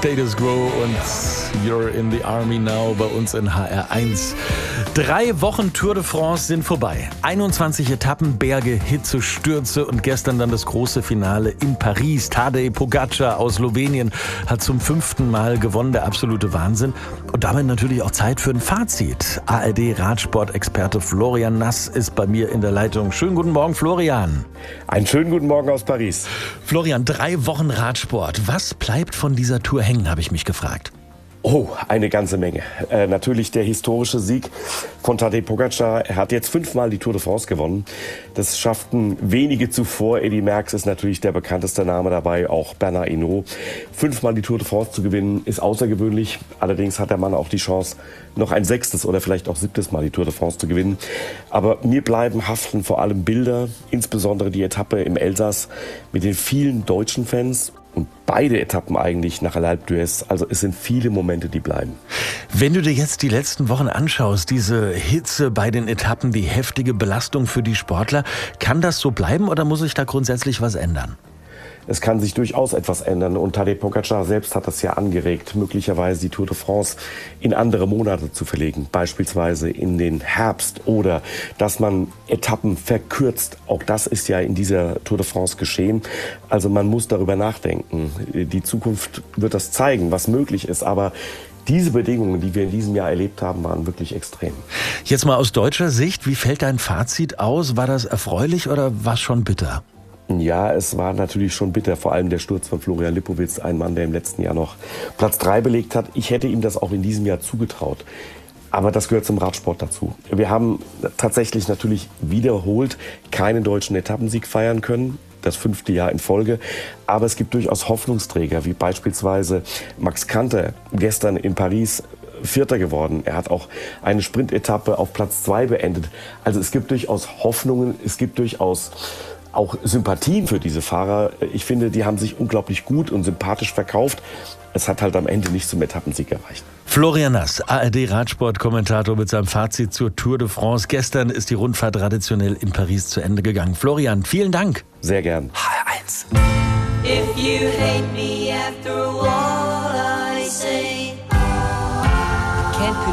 Status Quo und You're in the Army Now bei uns in HR1. 3 Wochen Tour de France sind vorbei. 21 Etappen, Berge, Hitze, Stürze und gestern dann das große Finale in Paris. Tadej Pogačar aus Slowenien hat zum 5. Mal gewonnen, der absolute Wahnsinn. Und damit natürlich auch Zeit für ein Fazit. ARD-Radsport-Experte Florian Nass ist bei mir in der Leitung. Schönen guten Morgen, Florian. Einen schönen guten Morgen aus Paris. Florian, 3 Wochen Radsport. Was bleibt von dieser Tour hängen, habe ich mich gefragt. Oh, eine ganze Menge. Natürlich der historische Sieg von Tadej Pogačar. Er hat jetzt 5-mal die Tour de France gewonnen. Das schafften wenige zuvor. Eddy Merckx ist natürlich der bekannteste Name dabei, auch Bernard Hinault. 5-mal die Tour de France zu gewinnen, ist außergewöhnlich. Allerdings hat der Mann auch die Chance, noch ein 6. oder vielleicht auch 7. Mal die Tour de France zu gewinnen. Aber mir bleiben haften vor allem Bilder, insbesondere die Etappe im Elsass mit den vielen deutschen Fans. Und beide Etappen eigentlich nach L'Alpe d'Huez. Also es sind viele Momente, die bleiben. Wenn du dir jetzt die letzten Wochen anschaust, diese Hitze bei den Etappen, die heftige Belastung für die Sportler, kann das so bleiben oder muss sich da grundsätzlich was ändern? Es kann sich durchaus etwas ändern und Tadej Pogačar selbst hat das ja angeregt, möglicherweise die Tour de France in andere Monate zu verlegen, beispielsweise in den Herbst oder dass man Etappen verkürzt. Auch das ist ja in dieser Tour de France geschehen. Also man muss darüber nachdenken. Die Zukunft wird das zeigen, was möglich ist, aber diese Bedingungen, die wir in diesem Jahr erlebt haben, waren wirklich extrem. Jetzt mal aus deutscher Sicht, wie fällt dein Fazit aus? War das erfreulich oder war es schon bitter? Ja, es war natürlich schon bitter, vor allem der Sturz von Florian Lipowitz, ein Mann, der im letzten Jahr noch Platz 3 belegt hat. Ich hätte ihm das auch in diesem Jahr zugetraut. Aber das gehört zum Radsport dazu. Wir haben tatsächlich natürlich wiederholt keinen deutschen Etappensieg feiern können. Das 5. Jahr in Folge. Aber es gibt durchaus Hoffnungsträger, wie beispielsweise Max Kanter, gestern in Paris 4. geworden. Er hat auch eine Sprintetappe auf Platz 2 beendet. Also es gibt durchaus Hoffnungen, es gibt durchaus auch Sympathien für diese Fahrer. Ich finde, die haben sich unglaublich gut und sympathisch verkauft. Es hat halt am Ende nicht zum Etappensieg gereicht. Florian Nass, ARD-Radsport-Kommentator mit seinem Fazit zur Tour de France. Gestern ist die Rundfahrt traditionell in Paris zu Ende gegangen. Florian, vielen Dank. Sehr gern. HR1. If you hate me after all I say, can't